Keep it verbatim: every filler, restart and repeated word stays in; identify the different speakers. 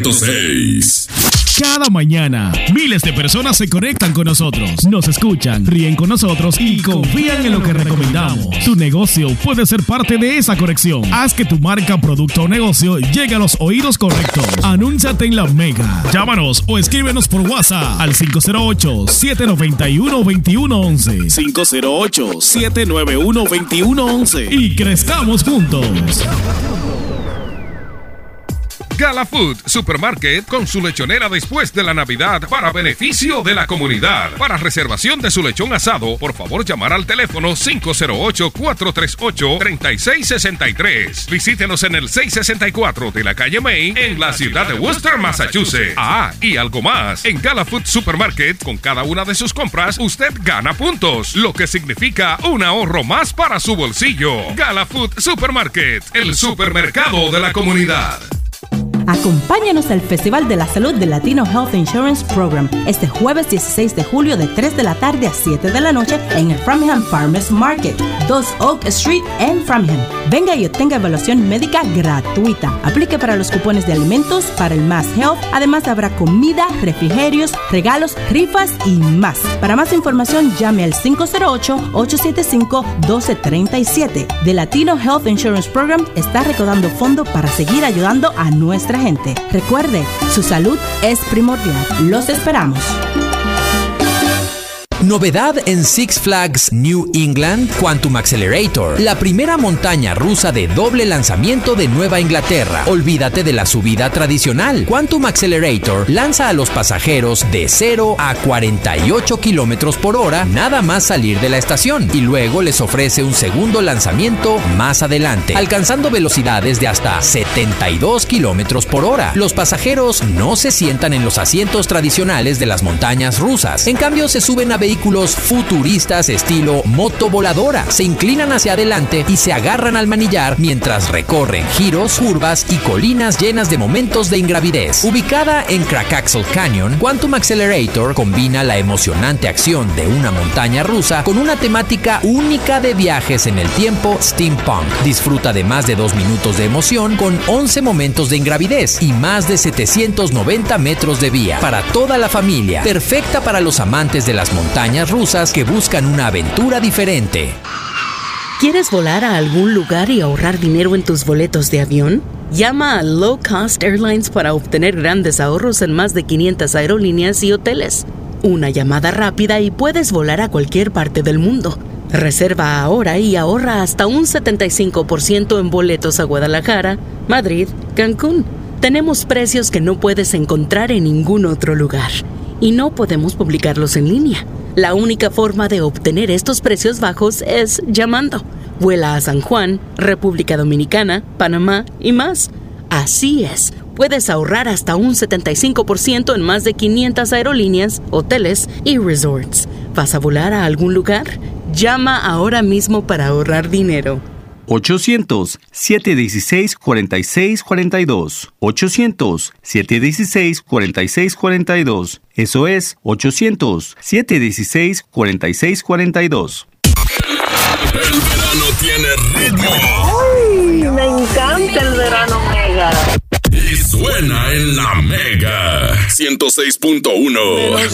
Speaker 1: ciento seis.
Speaker 2: Cada mañana, miles de personas se conectan con nosotros, nos escuchan, ríen con nosotros y confían en lo que recomendamos. Tu negocio puede ser parte de esa conexión. Haz que tu marca, producto o negocio llegue a los oídos correctos. Anúnciate en La Mega. Llámanos o escríbenos por WhatsApp al cinco cero ocho, siete nueve uno, dos uno uno uno. cinco cero ocho, siete nueve uno, dos uno uno uno. Y crezcamos juntos.
Speaker 3: Gala Food Supermarket con su lechonera después de la Navidad para beneficio de la comunidad. Para reservación de su lechón asado, por favor llamar al teléfono cinco cero ocho, cuatro tres ocho, tres seis seis tres. Visítenos en el seiscientos sesenta y cuatro de la calle Main en la ciudad de Worcester, Massachusetts. Ah, y algo más. En Gala Food Supermarket, con cada una de sus compras, usted gana puntos, lo que significa un ahorro más para su bolsillo. Gala Food Supermarket, el supermercado de la comunidad.
Speaker 4: Acompáñanos al Festival de la Salud del Latino Health Insurance Program este jueves dieciséis de julio de tres de la tarde a siete de la noche en el Framingham Farmers Market, dos Oak Street en Framingham. Venga y obtenga evaluación médica gratuita. Aplique para los cupones de alimentos para el Mass Health. Además habrá comida, refrigerios, regalos, rifas y más. Para más información llame al cinco cero ocho, ocho siete cinco, uno dos tres siete. The Latino Health Insurance Program está recaudando fondos para seguir ayudando a nuestra gente. Recuerde, su salud es primordial. Los esperamos.
Speaker 5: Novedad en Six Flags New England, Quantum Accelerator, la primera montaña rusa de doble lanzamiento de Nueva Inglaterra. Olvídate de la subida tradicional. Quantum Accelerator lanza a los pasajeros de cero a cuarenta y ocho kilómetros por hora nada más salir de la estación y luego les ofrece un segundo lanzamiento más adelante, alcanzando velocidades de hasta setenta y dos kilómetros por hora. Los pasajeros no se sientan en los asientos tradicionales de las montañas rusas. En cambio, se suben a vehículos futuristas estilo motovoladora, se inclinan hacia adelante y se agarran al manillar mientras recorren giros, curvas y colinas llenas de momentos de ingravidez. Ubicada en Crackaxle Canyon, Quantum Accelerator combina la emocionante acción de una montaña rusa con una temática única de viajes en el tiempo steampunk. Disfruta de más de dos minutos de emoción con once momentos de ingravidez y más de setecientos noventa metros de vía para toda la familia, perfecta para los amantes de las montañas rusas que buscan una aventura diferente.
Speaker 6: ¿Quieres volar a algún lugar y ahorrar dinero en tus boletos de avión? Llama a Low Cost Airlines para obtener grandes ahorros en más de quinientas aerolíneas y hoteles. Una llamada rápida y puedes volar a cualquier parte del mundo. Reserva ahora y ahorra hasta un setenta y cinco por ciento en boletos a Guadalajara, Madrid, Cancún. Tenemos precios que no puedes encontrar en ningún otro lugar y no podemos publicarlos en línea. La única forma de obtener estos precios bajos es llamando. Vuela a San Juan, República Dominicana, Panamá y más. Así es, puedes ahorrar hasta un setenta y cinco por ciento en más de quinientas aerolíneas, hoteles y resorts. ¿Vas a volar a algún lugar? Llama ahora mismo para ahorrar dinero.
Speaker 7: ochocientos, siete uno seis, cuatro seis cuatro dos. ochocientos, siete uno seis, cuatro seis cuatro dos. Eso es ochocientos, siete uno seis, cuatro seis cuatro dos.
Speaker 1: El verano tiene ritmo.
Speaker 8: ¡Ay! Me encanta el verano Mega.
Speaker 1: Y suena en La Mega ciento seis punto uno.